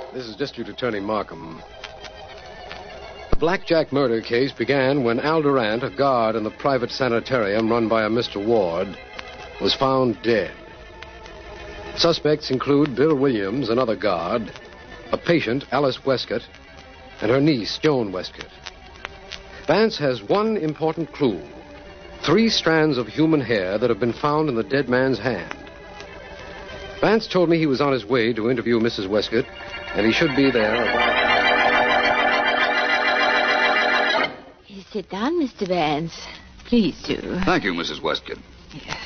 This is District Attorney Markham. The Blackjack murder case began when Al Durant, a guard in the private sanitarium run by a Mr. Ward, was found dead. Suspects include Bill Williams, another guard, a patient, Alice Westcott, and her niece, Joan Westcott. Vance has one important clue. 3 strands of human hair that have been found in the dead man's hand. Vance told me he was on his way to interview Mrs. Westcott, and he should be there about... Sit down, Mr. Vance. Please do. Thank you, Mrs. Westcott. Yes.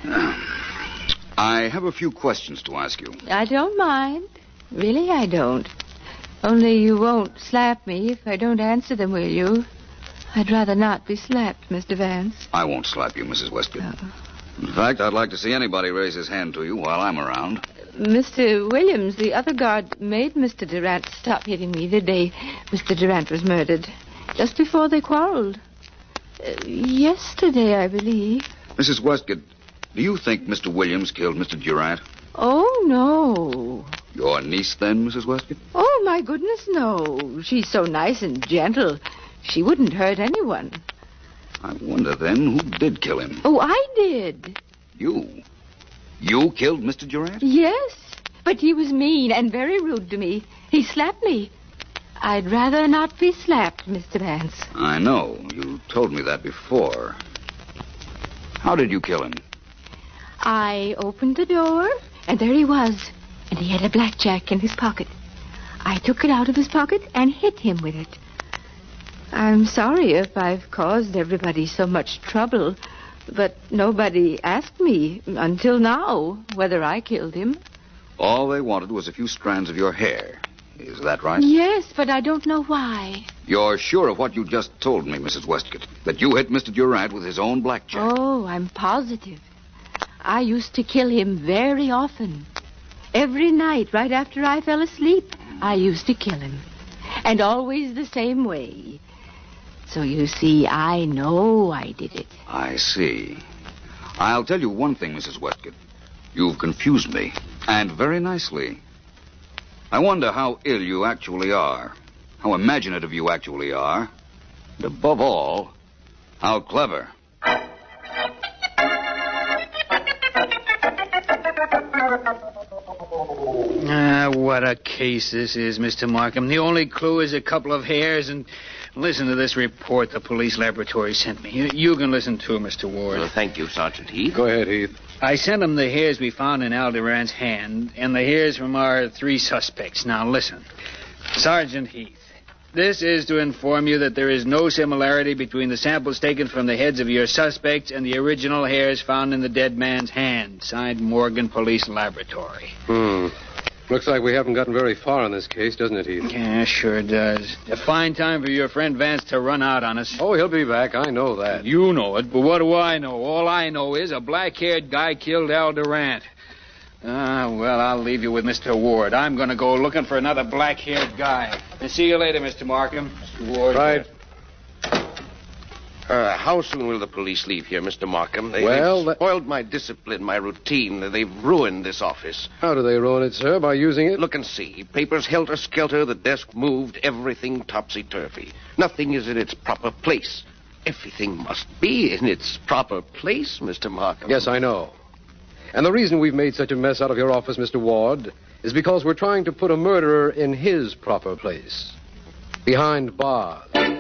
I have a few questions to ask you. I don't mind. Really, I don't. Only you won't slap me if I don't answer them, will you? I'd rather not be slapped, Mr. Vance. I won't slap you, Mrs. Westcott. Oh. In fact, I'd like to see anybody raise his hand to you while I'm around. Mr. Williams, the other guard, made Mr. Durant stop hitting me the day Mr. Durant was murdered. Just before they quarreled. Yesterday, I believe. Mrs. Westcott, do you think Mr. Williams killed Mr. Durant? Oh, no. Your niece, then, Mrs. Westcott? Oh, my goodness, no. She's so nice and gentle. She wouldn't hurt anyone. I wonder, then, who did kill him? Oh, I did. You? You killed Mr. Durant? Yes, but he was mean and very rude to me. He slapped me. I'd rather not be slapped, Mr. Vance. I know. You told me that before. How did you kill him? I opened the door, and there he was. And he had a blackjack in his pocket. I took it out of his pocket and hit him with it. I'm sorry if I've caused everybody so much trouble, but nobody asked me until now whether I killed him. All they wanted was a few strands of your hair. Is that right? Yes, but I don't know why. You're sure of what you just told me, Mrs. Westcott? That you hit Mr. Durant with his own blackjack? Oh, I'm positive. I used to kill him very often. Every night, right after I fell asleep, I used to kill him. And always the same way. So you see, I know I did it. I see. I'll tell you one thing, Mrs. Westcott. You've confused me, and very nicely. I wonder how ill you actually are, how imaginative you actually are, and above all, how clever. What a case this is, Mr. Markham. The only clue is a couple of hairs, and listen to this report the police laboratory sent me. You can listen too, Mr. Ward. Well, thank you, Sergeant Heath. Go ahead, Heath. I sent him the hairs we found in Al Durant's hand, and the hairs from our 3 suspects. Now, listen. Sergeant Heath, this is to inform you that there is no similarity between the samples taken from the heads of your suspects and the original hairs found in the dead man's hand. Signed, Morgan Police Laboratory. Looks like we haven't gotten very far on this case, doesn't it, Heath? Yeah, sure does. A fine time for your friend Vance to run out on us. Oh, he'll be back. I know that. You know it, but what do I know? All I know is a black-haired guy killed Al Durant. Well, I'll leave you with Mr. Ward. I'm going to go looking for another black-haired guy. See you later, Mr. Markham. Mr. Ward. Right. How soon will the police leave here, Mr. Markham? They've spoiled my discipline, my routine. They've ruined this office. How do they ruin it, sir? By using it? Look and see. Papers helter-skelter, the desk moved, everything topsy-turvy. Nothing is in its proper place. Everything must be in its proper place, Mr. Markham. Yes, I know. And the reason we've made such a mess out of your office, Mr. Ward, is because we're trying to put a murderer in his proper place. Behind bars.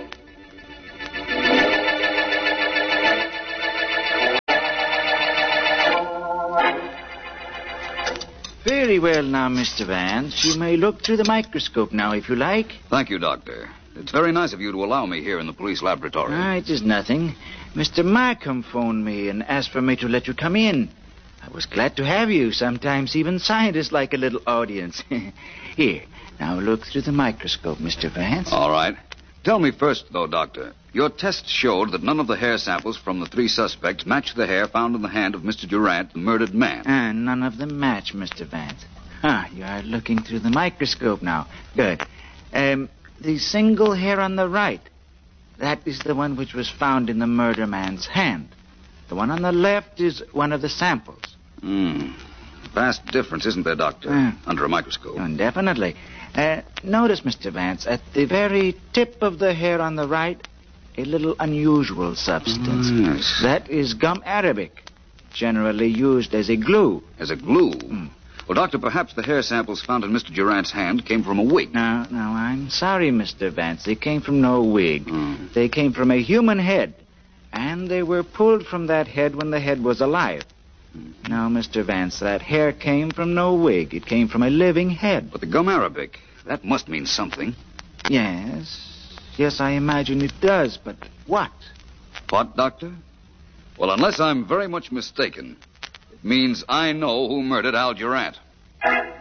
Very well now, Mr. Vance. You may look through the microscope now, if you like. Thank you, Doctor. It's very nice of you to allow me here in the police laboratory. It is nothing. Mr. Markham phoned me and asked for me to let you come in. I was glad to have you. Sometimes even scientists like a little audience. Here, now look through the microscope, Mr. Vance. All right. Tell me first, though, Doctor. Your tests showed that none of the hair samples from the 3 suspects matched the hair found in the hand of Mr. Durant, the murdered man. None of them match, Mr. Vance. You are looking through the microscope now. Good. The single hair on the right, that is the one which was found in the murder man's hand. The one on the left is one of the samples. vast difference, isn't there, Doctor? Under a microscope. Definitely. Notice, Mr. Vance, at the very tip of the hair on the right, a little unusual substance. Yes. That is gum arabic, generally used as a glue. As a glue? Well, Doctor, perhaps the hair samples found in Mr. Durant's hand came from a wig. No, I'm sorry, Mr. Vance. They came from no wig. They came from a human head. And they were pulled from that head when the head was alive. Now, Mr. Vance, that hair came from no wig. It came from a living head. But the gum arabic, that must mean something. Yes, I imagine it does, but what? What, Doctor? Well, unless I'm very much mistaken, it means I know who murdered Al Durant.